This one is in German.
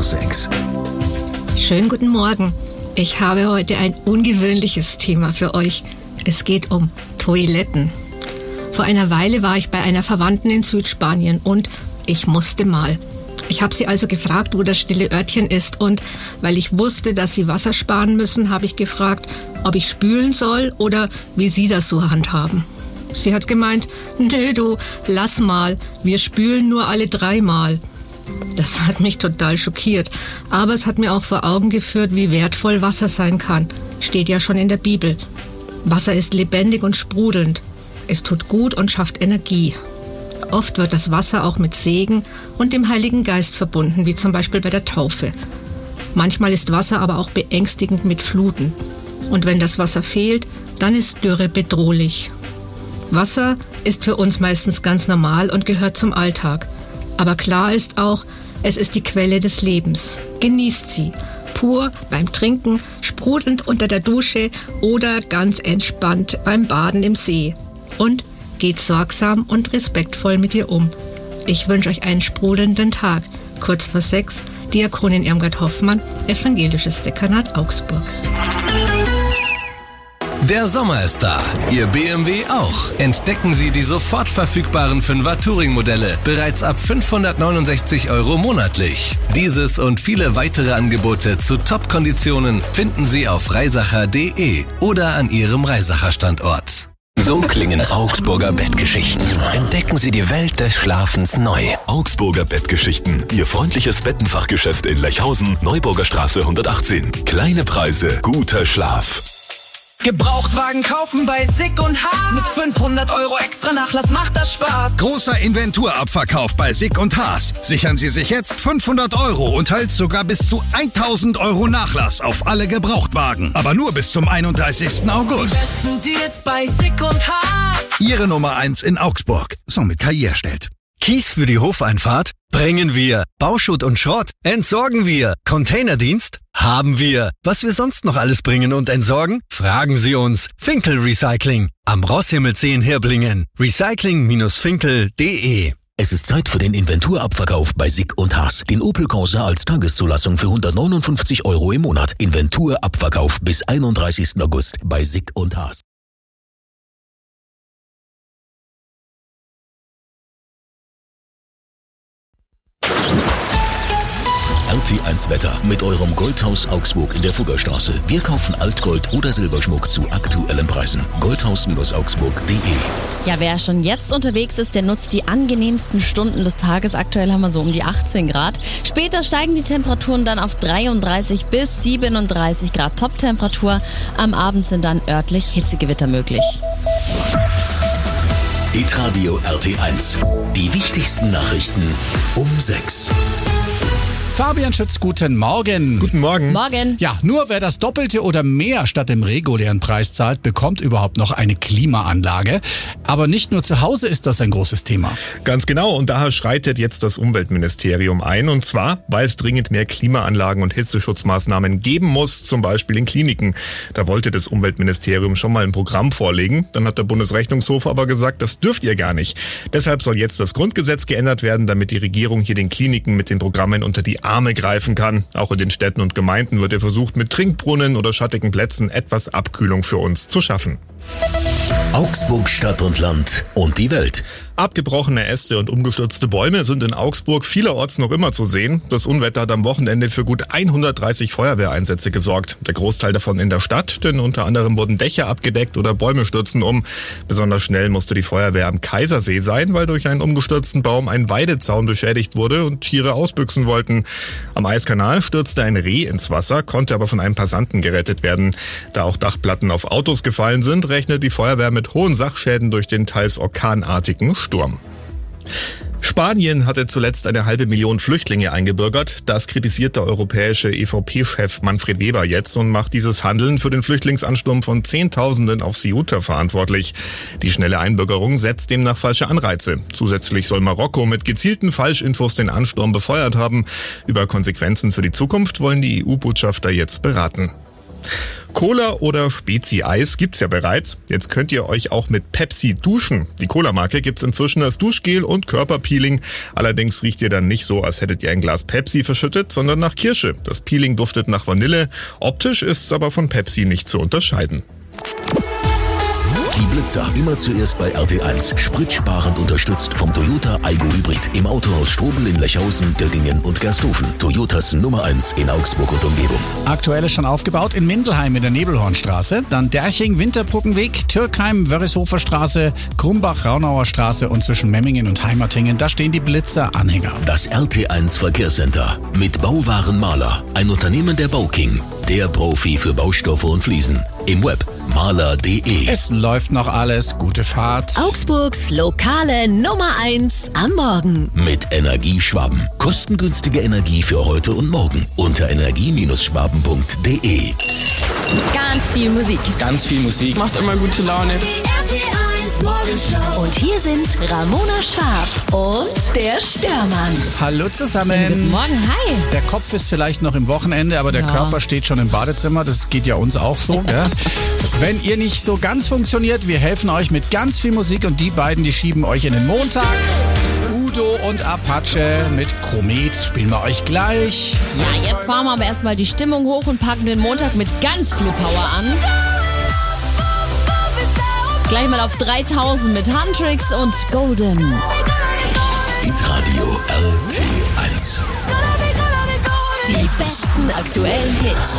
6. Schönen guten Morgen. Ich habe heute ein ungewöhnliches Thema für euch. Es geht um Toiletten. Vor einer Weile war ich bei einer Verwandten in Südspanien und ich musste mal. Ich habe sie also gefragt, wo das stille Örtchen ist, und weil ich wusste, dass sie Wasser sparen müssen, habe ich gefragt, ob ich spülen soll oder wie sie das so handhaben. Sie hat gemeint, nö du, lass mal, wir spülen nur alle 3 Mal. Das hat mich total schockiert, aber es hat mir auch vor Augen geführt, wie wertvoll Wasser sein kann. Steht ja schon in der Bibel. Wasser ist lebendig und sprudelnd. Es tut gut und schafft Energie. Oft wird das Wasser auch mit Segen und dem Heiligen Geist verbunden, wie zum Beispiel bei der Taufe. Manchmal ist Wasser aber auch beängstigend mit Fluten. Und wenn das Wasser fehlt, dann ist Dürre bedrohlich. Wasser ist für uns meistens ganz normal und gehört zum Alltag. Aber klar ist auch, es ist die Quelle des Lebens. Genießt sie. Pur beim Trinken, sprudelnd unter der Dusche oder ganz entspannt beim Baden im See. Und geht sorgsam und respektvoll mit ihr um. Ich wünsche euch einen sprudelnden Tag. Kurz vor 6, Diakonin Irmgard Hoffmann, Evangelisches Dekanat Augsburg. Der Sommer ist da, Ihr BMW auch. Entdecken Sie die sofort verfügbaren 5er Touring-Modelle, bereits ab 569 € monatlich. Dieses und viele weitere Angebote zu Top-Konditionen finden Sie auf reisacher.de oder an Ihrem Reisacher-Standort. So klingen Augsburger Bettgeschichten. Entdecken Sie die Welt des Schlafens neu. Augsburger Bettgeschichten. Ihr freundliches Bettenfachgeschäft in Lechhausen, Neuburger Straße 118. Kleine Preise, guter Schlaf. Gebrauchtwagen kaufen bei Sick und Haas. Mit 500 € extra Nachlass macht das Spaß. Großer Inventurabverkauf bei Sick und Haas. Sichern Sie sich jetzt 500 € und halt sogar bis zu 1000 € Nachlass auf alle Gebrauchtwagen. Aber nur bis zum 31. August. Die besten Deals bei Sick und Haas. Ihre Nummer 1 in Augsburg. Somit Karriere stellt. Kies für die Hofeinfahrt? Bringen wir. Bauschutt und Schrott? Entsorgen wir. Containerdienst? Haben wir. Was wir sonst noch alles bringen und entsorgen? Fragen Sie uns. Finkel Recycling. Am Rosshimmelsee in Hirblingen. Recycling-finkel.de. Es ist Zeit für den Inventurabverkauf bei Sick und Haas. Den Opel Corsa als Tageszulassung für 159 € im Monat. Inventurabverkauf bis 31. August bei Sick und Haas. RT1 Wetter mit eurem Goldhaus Augsburg in der Fuggerstraße. Wir kaufen Altgold oder Silberschmuck zu aktuellen Preisen. Goldhaus-augsburg.de. Ja, wer schon jetzt unterwegs ist, der nutzt die angenehmsten Stunden des Tages. Aktuell haben wir so um die 18 Grad. Später steigen die Temperaturen dann auf 33 bis 37 Grad Top-Temperatur. Am Abend sind dann örtlich Hitzegewitter möglich. Hitradio RT1. Die wichtigsten Nachrichten um 6. Fabian Schütz, guten Morgen. Guten Morgen. Morgen. Ja, nur wer das Doppelte oder mehr statt dem regulären Preis zahlt, bekommt überhaupt noch eine Klimaanlage. Aber nicht nur zu Hause ist das ein großes Thema. Ganz genau, und daher schreitet jetzt das Umweltministerium ein. Und zwar, weil es dringend mehr Klimaanlagen und Hitzeschutzmaßnahmen geben muss, zum Beispiel in Kliniken. Da wollte das Umweltministerium schon mal ein Programm vorlegen. Dann hat der Bundesrechnungshof aber gesagt, das dürft ihr gar nicht. Deshalb soll jetzt das Grundgesetz geändert werden, damit die Regierung hier den Kliniken mit den Programmen unter die Arme greifen kann. Auch in den Städten und Gemeinden wird ja versucht, mit Trinkbrunnen oder schattigen Plätzen etwas Abkühlung für uns zu schaffen. Augsburg, Stadt und Land und die Welt. Abgebrochene Äste und umgestürzte Bäume sind in Augsburg vielerorts noch immer zu sehen. Das Unwetter hat am Wochenende für gut 130 Feuerwehreinsätze gesorgt. Der Großteil davon in der Stadt, denn unter anderem wurden Dächer abgedeckt oder Bäume stürzen um. Besonders schnell musste die Feuerwehr am Kaisersee sein, weil durch einen umgestürzten Baum ein Weidezaun beschädigt wurde und Tiere ausbüchsen wollten. Am Eiskanal stürzte ein Reh ins Wasser, konnte aber von einem Passanten gerettet werden. Da auch Dachplatten auf Autos gefallen sind, rechnet die Feuerwehr mit hohen Sachschäden durch den teils orkanartigen Sturm. Spanien hatte zuletzt 500.000 Flüchtlinge eingebürgert. Das kritisiert der europäische EVP-Chef Manfred Weber jetzt und macht dieses Handeln für den Flüchtlingsansturm von Zehntausenden auf Ceuta verantwortlich. Die schnelle Einbürgerung setzt demnach falsche Anreize. Zusätzlich soll Marokko mit gezielten Falschinfos den Ansturm befeuert haben. Über Konsequenzen für die Zukunft wollen die EU-Botschafter jetzt beraten. Cola oder Spezi-Eis gibt's ja bereits. Jetzt könnt ihr euch auch mit Pepsi duschen. Die Cola-Marke gibt's inzwischen als Duschgel und Körperpeeling. Allerdings riecht ihr dann nicht so, als hättet ihr ein Glas Pepsi verschüttet, sondern nach Kirsche. Das Peeling duftet nach Vanille. Optisch ist's aber von Pepsi nicht zu unterscheiden. Die Blitzer immer zuerst bei RT1. Spritsparend unterstützt vom Toyota Aygo Hybrid. Im Autohaus Strobel in Lechhausen, Göttingen und Gersthofen. Toyotas Nummer 1 in Augsburg und Umgebung. Aktuell ist schon aufgebaut in Mindelheim in der Nebelhornstraße, dann Derching, Winterbrückenweg, Türkheim, Wörishofer Straße, Krumbach, Raunauer Straße und zwischen Memmingen und Heimatingen. Da stehen die Blitzer-Anhänger. Das RT1 Verkehrscenter mit Bauwarenmaler. Ein Unternehmen der Bauking. Der Profi für Baustoffe und Fliesen. Im Web maler.de. Es läuft noch alles. Gute Fahrt. Augsburgs lokale Nummer 1 am Morgen. Mit Energieschwaben. Kostengünstige Energie für heute und morgen. Unter energie-schwaben.de. Ganz viel Musik. Ganz viel Musik. Macht immer gute Laune. RT1 Morgenshow. Und hier sind Ramona Schwab und der Störmann. Hallo zusammen. Schönen guten Morgen, hi. Der Kopf ist vielleicht noch im Wochenende, aber der Körper steht schon im Badezimmer. Das geht ja uns auch so. Gell? Wenn ihr nicht so ganz funktioniert, wir helfen euch mit ganz viel Musik und die beiden, die schieben euch in den Montag. Udo und Apache mit Komet spielen wir euch gleich. Ja, jetzt fahren wir aber erstmal die Stimmung hoch und packen den Montag mit ganz viel Power an. Gleich mal auf 3000 mit Huntrix und Golden. Hitradio RT1. Die besten aktuellen Hits.